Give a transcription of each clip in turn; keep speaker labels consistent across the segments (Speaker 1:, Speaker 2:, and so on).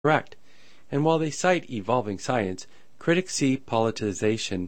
Speaker 1: correct. And while they cite evolving science, critics see politicization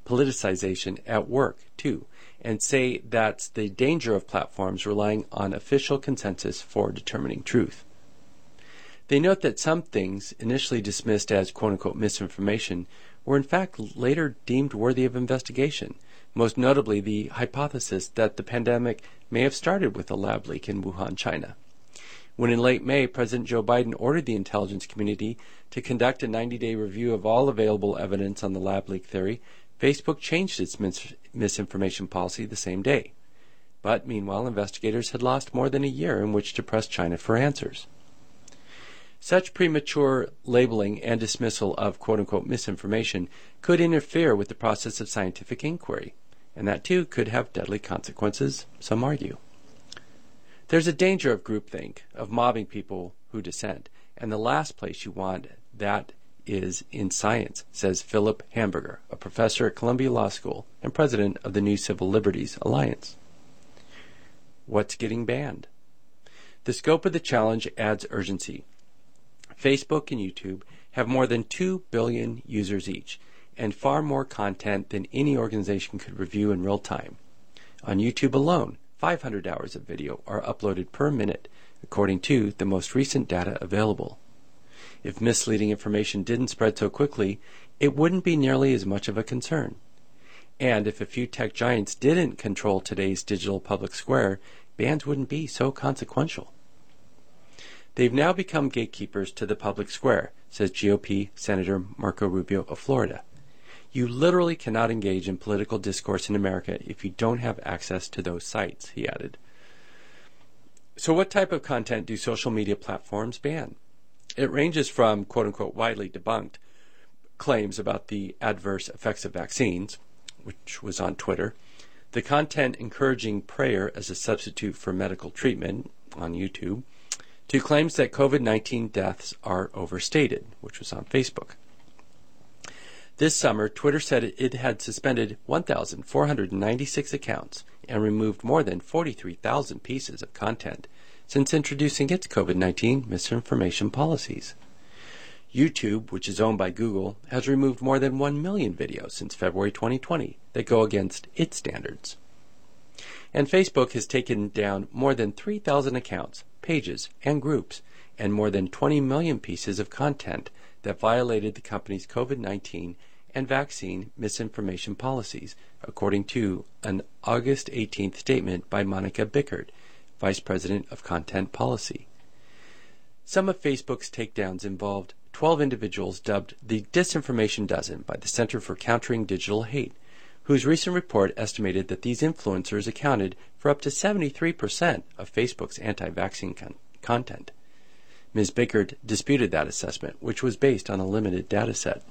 Speaker 1: at work, too, and say that's the danger of platforms relying on official consensus for determining truth. They note that some things initially dismissed as quote-unquote misinformation were in fact later deemed worthy of investigation, most notably the hypothesis that the pandemic may have started with a lab leak in Wuhan, China. When in late May, President Joe Biden ordered the intelligence community to conduct a 90-day review of all available evidence on the lab leak theory, Facebook changed its misinformation policy the same day. But meanwhile, investigators had lost more than a year in which to press China for answers. Such premature labeling and dismissal of quote-unquote misinformation could interfere with the process of scientific inquiry, and that too could have deadly consequences, some argue. There's a danger of groupthink, of mobbing people who dissent, and the last place you want that is in science, says Philip Hamburger, a professor at Columbia Law School and president of the New Civil Liberties Alliance. What's getting banned? The scope of the challenge adds urgency. Facebook and YouTube have more than 2 billion users each, and far more content than any organization could review in real time. On YouTube alone, 500 hours of video are uploaded per minute, according to the most recent data available. If misleading information didn't spread so quickly, it wouldn't be nearly as much of a concern. And if a few tech giants didn't control today's digital public square, bans wouldn't be so consequential. They've now become gatekeepers to the public square, says GOP Senator Marco Rubio of Florida. You literally cannot engage in political discourse in America if you don't have access to those sites, he added. So what type of content do social media platforms ban? It ranges from quote-unquote widely debunked claims about the adverse effects of vaccines, which was on Twitter, the content encouraging prayer as a substitute for medical treatment on YouTube, to claims that COVID-19 deaths are overstated, which was on Facebook. This summer, Twitter said it had suspended 1,496 accounts and removed more than 43,000 pieces of content since introducing its COVID-19 misinformation policies. YouTube, which is owned by Google, has removed more than 1 million videos since February 2020 that go against its standards. And Facebook has taken down more than 3,000 accounts, pages, and groups, and more than 20 million pieces of content that violated the company's COVID-19 and vaccine misinformation policies, according to an August 18th statement by Monica Bickert, Vice President of Content Policy. Some of Facebook's takedowns involved 12 individuals dubbed the Disinformation Dozen by the Center for Countering Digital Hate, whose recent report estimated that these influencers accounted for up to 73% of Facebook's anti-vaccine content. Ms. Bickert disputed that assessment, which was based on a limited data set.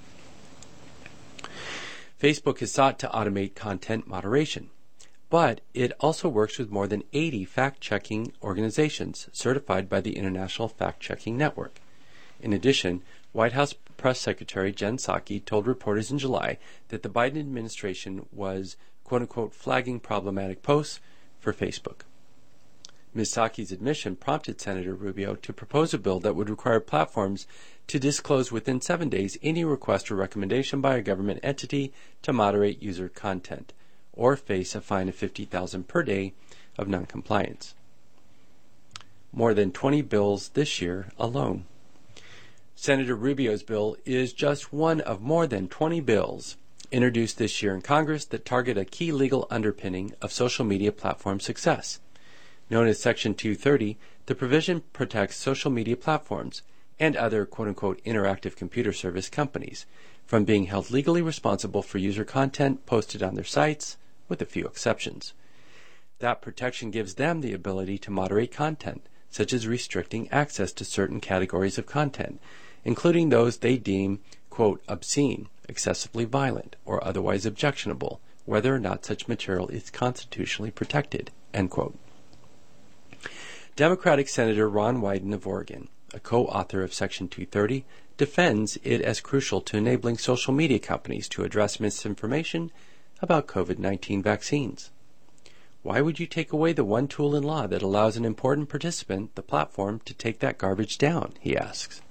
Speaker 1: Facebook has sought to automate content moderation, but it also works with more than 80 fact-checking organizations certified by the International Fact-Checking Network. In addition, White House Press Secretary Jen Psaki told reporters in July that the Biden administration was, quote-unquote, flagging problematic posts for Facebook. Ms. Psaki's admission prompted Senator Rubio to propose a bill that would require platforms to disclose within 7 days any request or recommendation by a government entity to moderate user content, or face a fine of $50,000 per day of noncompliance. More than 20 bills this year alone. Senator Rubio's bill is just one of more than 20 bills introduced this year in Congress that target a key legal underpinning of social media platform success. Known as Section 230, the provision protects social media platforms and other quote-unquote interactive computer service companies from being held legally responsible for user content posted on their sites, with a few exceptions. That protection gives them the ability to moderate content, such as restricting access to certain categories of content, including those they deem, quote, obscene, excessively violent, or otherwise objectionable, whether or not such material is constitutionally protected, end quote. Democratic Senator Ron Wyden of Oregon, a co-author of Section 230, defends it as crucial to enabling social media companies to address misinformation about COVID-19 vaccines. Why would you take away the one tool in law that allows an important participant, the platform, to take that garbage down, he asks.